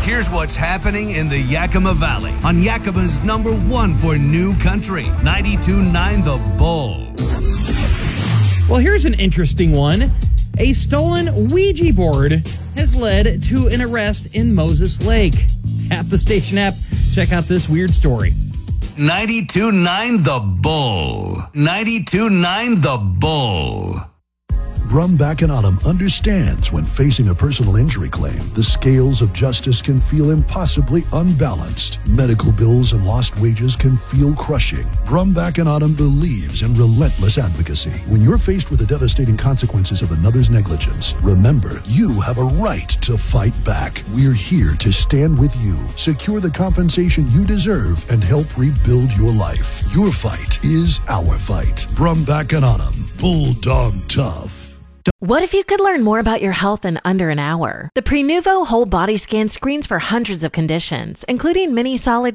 Here's what's happening in the Yakima Valley on Yakima's #1 for new country, 92.9 The Bull. Well, here's an interesting one. A stolen Ouija board has led to an arrest in Moses Lake. Tap the station app. Check out this weird story. 92.9 The Bull. 92.9 The Bull. Brumback and Autumn understands when facing a personal injury claim, the scales of justice can feel impossibly unbalanced. Medical bills and lost wages can feel crushing. Brumback and Autumn believes in relentless advocacy. When you're faced with the devastating consequences of another's negligence, remember, you have a right to fight back. We're here to stand with you, secure the compensation you deserve, and help rebuild your life. Your fight is our fight. Brumback and Autumn, Bulldog Tough. What if you could learn more about your health in under an hour? The Prenuvo Whole Body Scan screens for hundreds of conditions, including many solid